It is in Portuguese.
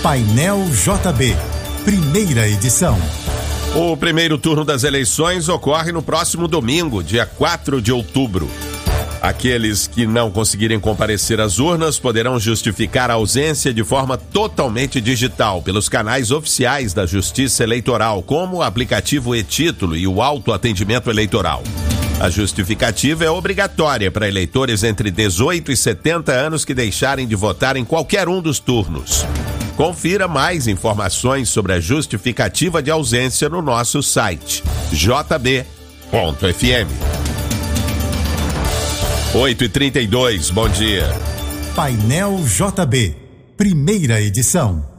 Painel JB, primeira edição. O primeiro turno das eleições ocorre no próximo domingo, dia 4 de outubro. Aqueles que não conseguirem comparecer às urnas poderão justificar a ausência de forma totalmente digital pelos canais oficiais da Justiça Eleitoral, como o aplicativo e-Título e o autoatendimento eleitoral. A justificativa é obrigatória para eleitores entre 18 e 70 anos que deixarem de votar em qualquer um dos turnos. Confira mais informações sobre a justificativa de ausência no nosso site jb.fm. 8h32, bom dia. Painel JB, primeira edição.